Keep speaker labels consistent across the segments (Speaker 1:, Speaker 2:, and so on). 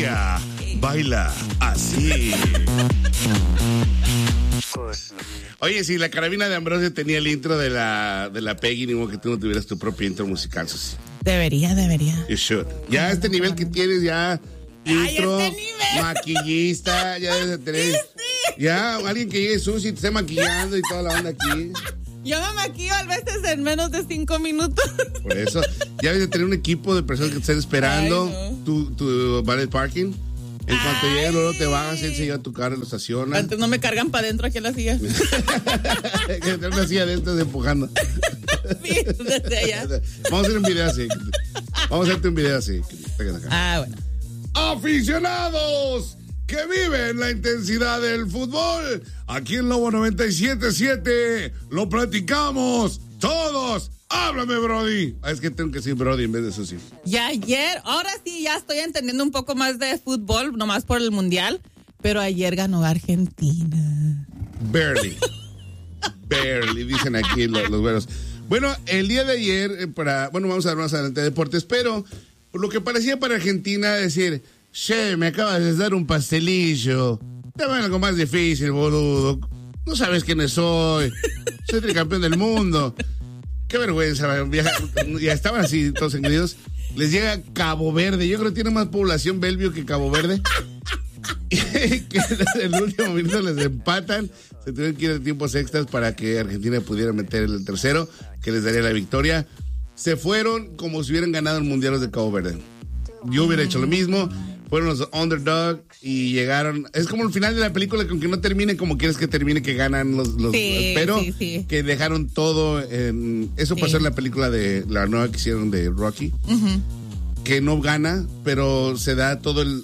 Speaker 1: Ella baila así. Oye, si la carabina de Ambrosio tenía el intro de la Peggy, ni modo que tú no tuvieras tu propio intro musical, Susi.
Speaker 2: Debería.
Speaker 1: You should. Ya a este nivel que tienes, ya intro, maquillista, ya debes de tener. Sí. Ya alguien que llegue Susi, te esté maquillando y toda la onda aquí.
Speaker 2: Yo me maquillo a veces en menos de 5 minutos.
Speaker 1: Por eso, ya debes de tener un equipo de personas que te estén esperando. Ay, no. tu valet parking. En cuanto llegue, luego te bajas, él se lleva tu carro y lo estaciona.
Speaker 2: Antes no me cargan para adentro aquí en la silla.
Speaker 1: Que tener una silla de estas empujando.
Speaker 2: Sí, desde allá.
Speaker 1: Vamos a hacer un video así. Vamos a hacerte un video así.
Speaker 2: Bueno.
Speaker 1: Aficionados que viven la intensidad del fútbol, aquí en Lobo 97.7 lo platicamos todos. ¡Háblame, Brody! Es que tengo que decir Brody en vez de Susi.
Speaker 2: Ya ayer, ahora sí ya estoy entendiendo un poco más de fútbol, nomás por el Mundial, pero ayer ganó Argentina.
Speaker 1: Barely, dicen aquí los güeros. Bueno, el día de ayer, vamos a ver más adelante de deportes, pero lo que parecía para Argentina decir, me acabas de dar un pastelillo, dame algo más difícil, boludo. No sabes quién soy tricampeón del mundo. Qué vergüenza, ya estaban así todos engreídos. Les llega Cabo Verde, yo creo que tiene más población Bellevue que Cabo Verde. Que en el último minuto les empatan, se tuvieron que ir a tiempos extras para que Argentina pudiera meter el tercero, que les daría la victoria. Se fueron como si hubieran ganado el Mundial de Cabo Verde. Yo hubiera hecho lo mismo. Fueron los underdog y llegaron. Es como el final de la película, que aunque no termine como quieres que termine, que ganan los
Speaker 2: sí,
Speaker 1: pero
Speaker 2: sí.
Speaker 1: Que dejaron todo en. Eso pasó en la película de la nueva que hicieron de Rocky. Que no gana, pero se da todo el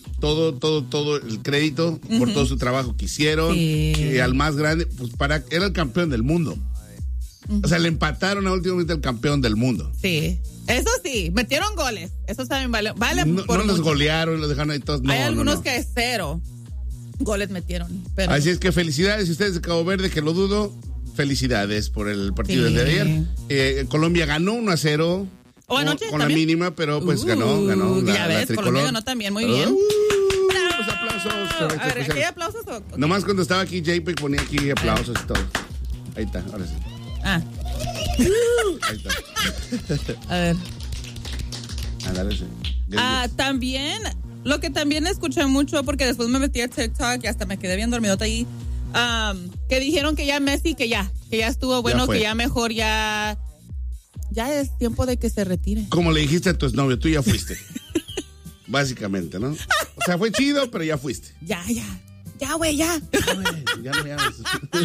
Speaker 1: crédito por todo su trabajo que hicieron. Y al más grande, pues era el campeón del mundo. O sea, le empataron a último momento al campeón del mundo.
Speaker 2: Sí. Eso sí, metieron goles. Eso también vale
Speaker 1: no
Speaker 2: por
Speaker 1: los golearon y los dejaron ahí todos.
Speaker 2: Hay algunos que 0 goles metieron. Pero...
Speaker 1: Así es que felicidades, ustedes de Cabo Verde, que lo dudo. Felicidades por el partido de ayer. Colombia ganó 1-0.
Speaker 2: Anoche
Speaker 1: con
Speaker 2: también.
Speaker 1: La mínima, pero pues ganó.
Speaker 2: Ya ves, Colombia ganó también, muy bien.
Speaker 1: Los aplausos.
Speaker 2: A ver, ¿aquí hay aplausos? Okay.
Speaker 1: Nomás cuando estaba aquí JPEG ponía aquí aplausos y todo. Ahí está, ahora sí. Ahí está.
Speaker 2: A ver.
Speaker 1: Dale, sí.
Speaker 2: También, lo que también escuché mucho, porque después me metí a TikTok y hasta me quedé bien dormidota ahí, que dijeron que ya Messi, que ya estuvo bueno, que ya mejor, ya es tiempo de que se retire.
Speaker 1: Como le dijiste a tu exnovio, tú ya fuiste. Básicamente, ¿no? O sea, fue chido, pero ya fuiste.
Speaker 2: Ya, güey, ya.
Speaker 1: Ya no me llames.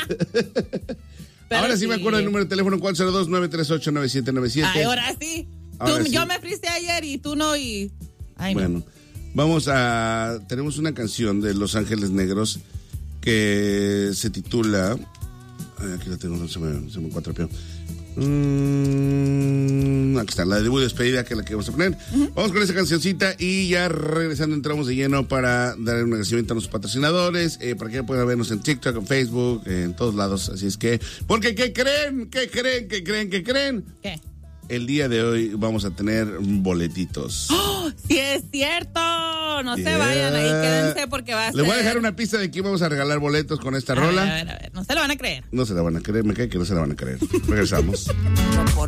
Speaker 1: Ahora sí me acuerdo del número de teléfono 402-938-9797.
Speaker 2: Ay, ahora sí. Yo me friste ayer y tú no y... Ay,
Speaker 1: bueno, tenemos una canción de Los Ángeles Negros que se titula... aquí la tengo, no se me cuatrapeó. Aquí está, la de debut despedida, que es la que vamos a poner. Vamos con esa cancioncita y ya regresando entramos de lleno para dar un agradecimiento a nuestros patrocinadores, para que puedan vernos en TikTok, en Facebook, en todos lados. Así es que, porque ¿qué creen?
Speaker 2: ¿Qué?
Speaker 1: El día de hoy vamos a tener boletitos.
Speaker 2: ¡Oh! ¡Sí es cierto! No se vayan ahí, quédense porque va a ser...
Speaker 1: Les voy a dejar una pista de que vamos a regalar boletos con esta rola.
Speaker 2: A ver, no se lo van a creer.
Speaker 1: No se la van a creer, me cae que no se la van a creer. Regresamos.